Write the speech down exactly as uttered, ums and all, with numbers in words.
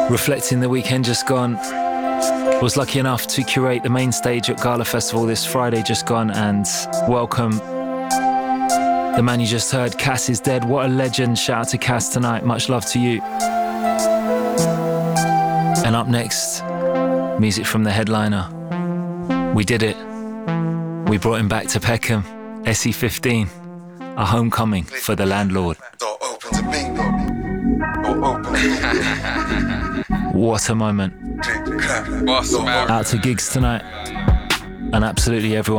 reflecting the weekend just gone. Was lucky enough to curate the main stage at Gala Festival this Friday just gone and welcome the man you just heard. Cass is dead. What a legend. Shout out to Cass tonight. Much love to you. And up next, music from the headliner. We did it. We brought him back to Peckham. S E fifteen, a homecoming for the landlord. What a moment. Out to gigs tonight and absolutely everyone.